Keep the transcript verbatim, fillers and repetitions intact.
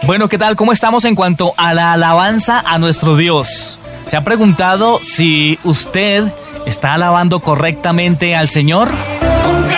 Bueno, ¿qué tal? ¿Cómo estamos en cuanto a la alabanza a nuestro Dios? ¿Se ha preguntado si usted está alabando correctamente al Señor? Con